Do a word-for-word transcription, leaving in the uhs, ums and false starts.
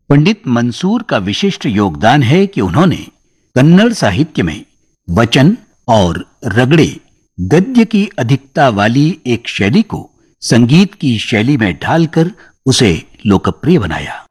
पंडित मंसूर का विशिष्ट योगदान है कि उन्होंने कन्नड़ साहित्य में वचन और रगड़े गद्य की अधिकता वाली एक शैली को संगीत की शैली में ढालकर उसे लोकप्रिय बनाया।